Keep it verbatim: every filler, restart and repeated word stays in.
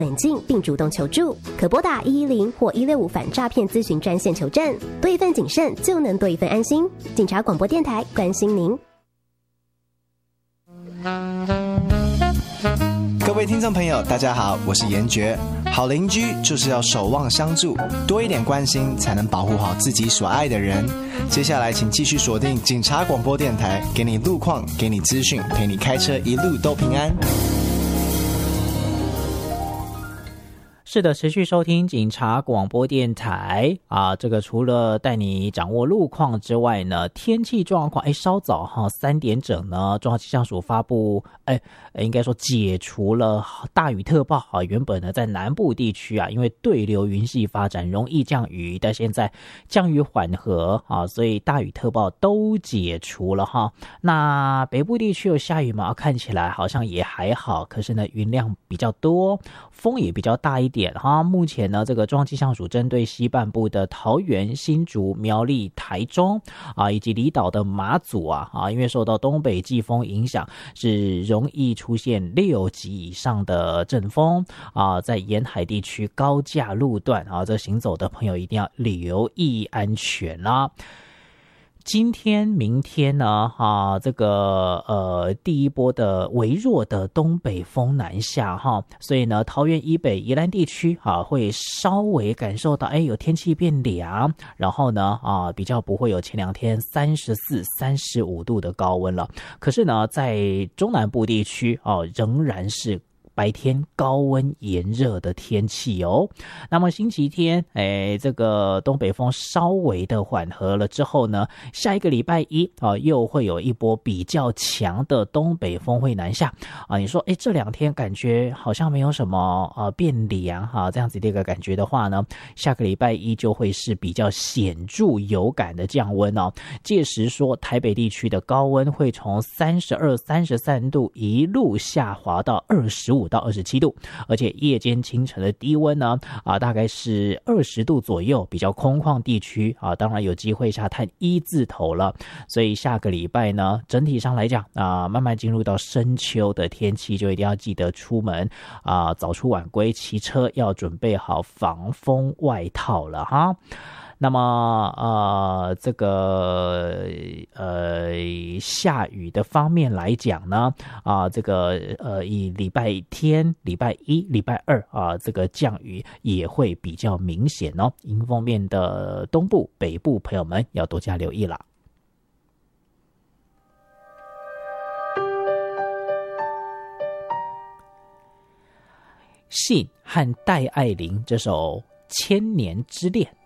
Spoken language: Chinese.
冷静并主动求助，可拨打一一零或一六五反诈骗咨询专线求证。多一份谨慎，就能多一份安心。警察广播电台关心您。 各位听众朋友大家好，我是严爵。好邻居就是要守望相助，多一点关心才能保护好自己所爱的人。接下来请继续锁定警察广播电台，给你路况，给你资讯，陪你开车一路都平安。 是的，持续收听警察广播电台啊，这个除了带你掌握路况之外呢，天气状况，哎，稍早哈三点整呢，中央气象署发布，哎，应该说解除了大雨特报啊。原本呢在南部地区啊，因为对流云系发展容易降雨，但现在降雨缓和啊，所以大雨特报都解除了哈。那北部地区有下雨吗？看起来好像也还好，可是呢云量比较多，风也比较大一点。哈，目前呢，这个中央气象署针对西半部的桃园、新竹、苗栗、台中啊，以及离岛的马祖啊，啊，因为受到东北季风影响，是容易出现六级以上的阵风啊，在沿海地区高架路段啊，这行走的朋友一定要留意安全啦。今天、明天呢，啊，这个呃，第一波的微弱的东北风南下哈，所以呢，桃园以北、宜兰地区啊，会稍微感受到，哎，有天气变凉，然后呢，啊，比较不会有前两天三十四、三十五度的高温了。可是呢，在中南部地区啊，仍然是白天高温炎热的天气哦。那么星期天，哎，这个东北风稍微的缓和了之后呢，下一个礼拜一啊，又会有一波比较强的东北风会南下啊。你说，哎，这两天感觉好像没有什么呃变凉哈、啊，这样子的一个感觉的话呢，下个礼拜一就会是比较显著有感的降温哦。届时说，台北地区的高温会从三十二、三十三度一路下滑到二十五到二十七度，而且夜间清晨的低温呢，啊，大概是二十度左右，比较空旷地区啊，当然有机会下探一字头了。所以下个礼拜呢，整体上来讲啊，慢慢进入到深秋的天气，就一定要记得出门啊，早出晚归，骑车要准备好防风外套了哈。那么呃，这个呃下雨的方面来讲呢，啊、呃，这个呃以礼拜天、礼拜一、礼拜二啊、呃，这个降雨也会比较明显哦。迎风面的东部、北部朋友们要多加留意了。信和戴爱玲这首《千年之恋》